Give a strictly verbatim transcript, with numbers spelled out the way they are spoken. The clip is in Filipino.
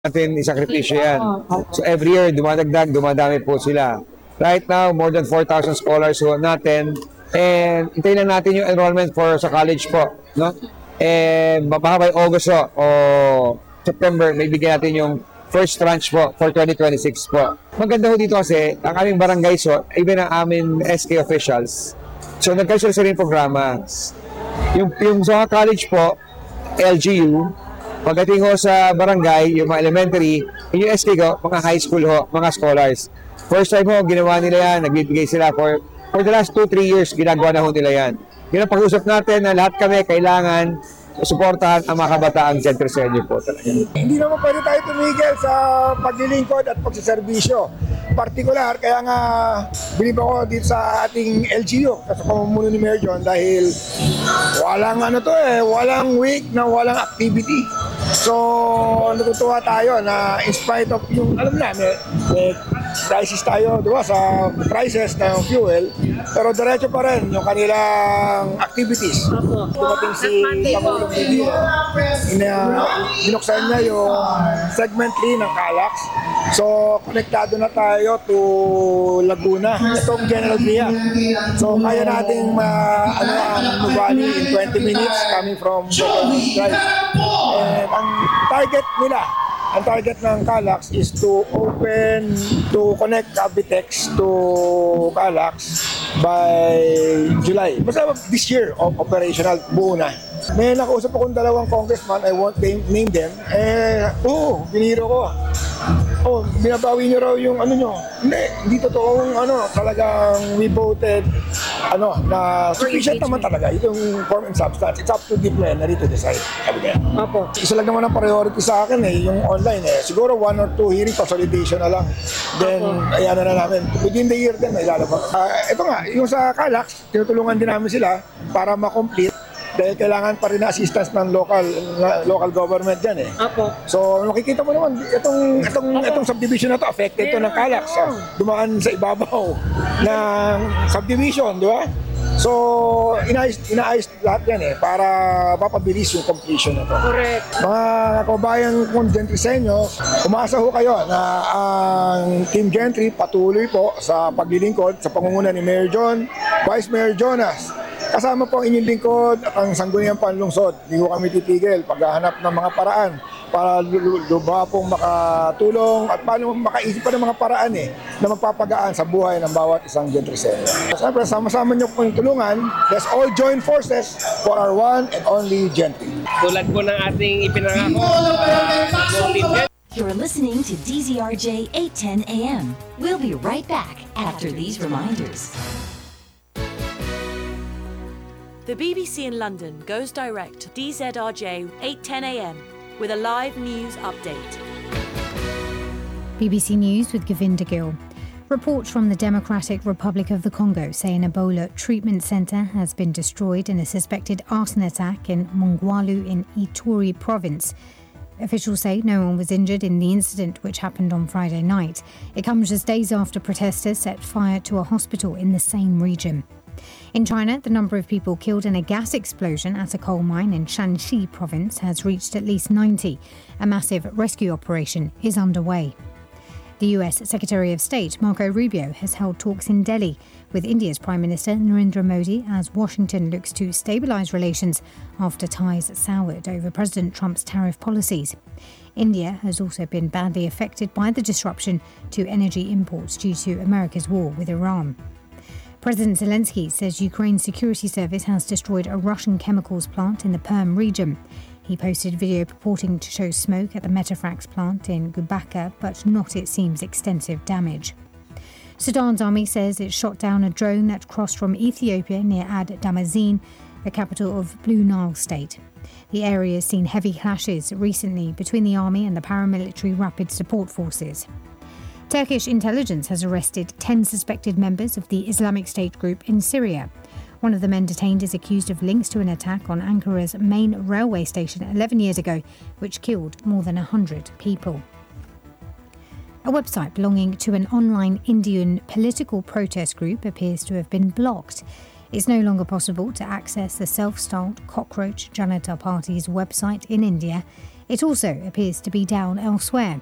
natin isakripisyo yan. So every year, dumadagdag, dumadami po sila. Right now, more than four thousand scholars ho natin. And hintayin lang natin yung enrollment for sa college po. No? And baka by August ho, o September, may bigyan natin yung first tranche po for twenty twenty-six po. Maganda ho dito kasi, ang aming barangays ho, even ang aming S K officials. So nagkaroon sila rin programa. Yung, yung sa college po, L G U, pagdating ho sa barangay, yung mga elementary, yung S K ko, mga high school ho, mga scholars. First time ho, ginawa nila yan, nagbibigay sila for, for the last two to three years, ginagawa na ho nila yan. Yun ang pag-usap natin na lahat kami kailangan suportahan ang mga kabataang Gen Trisenyo po talaga. Hindi naman pwede tayo tumigil sa paglilingkod at pagsiservisyo. Partikular, kaya nga bilib ako dito sa ating L G U sa pamumuno ni Mayor John dahil walang ano to eh, walang week na walang activity. So, natutuwa tayo na in spite of yung, alam na, may, may crisis tayo, di ba, sa prices ng fuel, pero diretso pa rin yung kanilang activities. Dumating si Pangulong Bibi, binuksan niya yung segment three ng Calax. So, konektado na tayo to Laguna, itong General Via. So, kaya natin ma, ano, ang Nuvali in twenty minutes coming from Bocor Drive. And ang target nila, ang target ng Calax is to open, to connect Cavitex to Calax by July. Basta this year, operational, buo na. May nakausap akong dalawang congressman, I won't name, name them. Eh, oo, biniro ko. Oh, binabawi niyo raw yung ano nyo. Hindi, hindi totoong ano, talagang we voted, ano, na sufficient naman talaga. Yung form and substance. It's up to the plenary to decide. Sabi kaya. Apo. Isa lang naman ang priority sa akin eh, yung online eh. Siguro one or two hearing consolidation na lang. Then, Apo. Ayan na, na namin. Within the year din, may lalabas. Uh, ito nga, yung sa Calax, tinutulungan din namin sila para ma-complete. Dahil kailangan pa rin na assistance ng local na, local government dyan eh. Apo. So makikita mo naman itong itong itong subdivision na to affected to ng Calax. Ah, dumaan sa ibabaw ng subdivision, di ba? So inaayos inaayos lahat yan eh para mapabilis yung completion na to. Correct. Mga kababayan kong Gentrisenyo, umasa ho kayo na ang Team Gentry patuloy po sa paglilingkod sa pangunguna ni Mayor John, Vice Mayor Jonas. Kasama po ang inyong lingkod at ang sangguniang panlungsod. Hindi ko kami titigil paghahanap ng mga paraan para luba pong makatulong at paano makaisip pa ng mga paraan eh na magpapagaan sa buhay ng bawat isang Gentrisenyo. Siyempre, sama-sama niyo po yung tulungan. Let's all join forces for our one and only Gentry. Tulad po ng ating ipinangako. You're listening to D Z R J eight ten A M. We'll be right back after these reminders. The B B C in London goes direct to D Z R J eight ten A M with a live news update. B B C News with Govinda Gill. Reports from the Democratic Republic of the Congo say an Ebola treatment centre has been destroyed in a suspected arson attack in Mongwalu in Ituri province. Officials say no one was injured in the incident, which happened on Friday night. It comes just days after protesters set fire to a hospital in the same region. In China, the number of people killed in a gas explosion at a coal mine in Shanxi province has reached at least ninety. A massive rescue operation is underway. The U S Secretary of State, Marco Rubio, has held talks in Delhi with India's Prime Minister Narendra Modi as Washington looks to stabilise relations after ties soured over President Trump's tariff policies. India has also been badly affected by the disruption to energy imports due to America's war with Iran. President Zelensky says Ukraine's security service has destroyed a Russian chemicals plant in the Perm region. He posted video purporting to show smoke at the Metafrax plant in Gubaka, but not, it seems, extensive damage. Sudan's army says it shot down a drone that crossed from Ethiopia near Ad Damazin, the capital of Blue Nile state. The area has seen heavy clashes recently between the army and the paramilitary rapid support forces. Turkish intelligence has arrested ten suspected members of the Islamic State group in Syria. One of the men detained is accused of links to an attack on Ankara's main railway station eleven years ago, which killed more than one hundred people. A website belonging to an online Indian political protest group appears to have been blocked. It's no longer possible to access the self-styled Cockroach Janata Party's website in India. It also appears to be down elsewhere.